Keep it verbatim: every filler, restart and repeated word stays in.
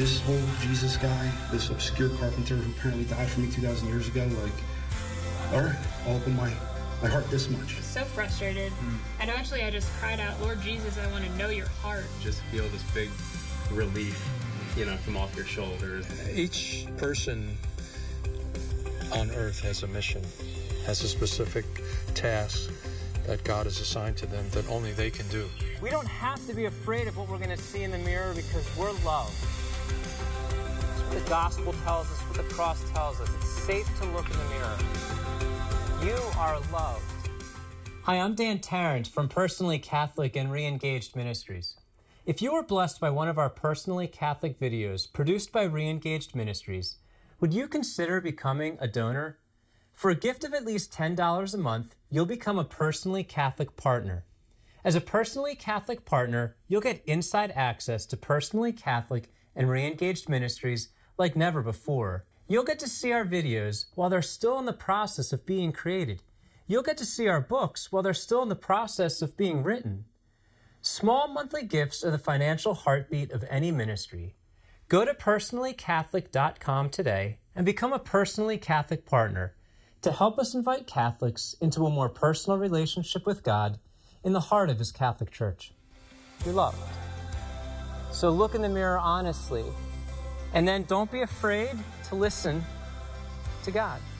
this whole Jesus guy, this obscure carpenter who apparently died for me two thousand years ago, like, all right, I'll open my, my heart this much. So frustrated. Mm. And eventually I just cried out, Lord Jesus, I want to know your heart. Just feel this big relief, you know, come off your shoulders. Each person on earth has a mission, has a specific task that God has assigned to them that only they can do. We don't have to be afraid of what we're going to see in the mirror because we're loved. That's what the gospel tells us, what the cross tells us. It's safe to look in the mirror. You are loved. Hi, I'm Dan Tarrant from Personally Catholic and Reengaged Ministries. If you were blessed by one of our Personally Catholic videos produced by Reengaged Ministries, would you consider becoming a donor? For a gift of at least ten dollars a month, you'll become a Personally Catholic partner. As a Personally Catholic partner, you'll get inside access to Personally Catholic and Reengaged Ministries like never before. You'll get to see our videos while they're still in the process of being created. You'll get to see our books while they're still in the process of being written. Small monthly gifts are the financial heartbeat of any ministry. Go to personally catholic dot com today and become a Personally Catholic partner to help us invite Catholics into a more personal relationship with God in the heart of His Catholic Church. You're loved. So look in the mirror honestly, and then don't be afraid to listen to God.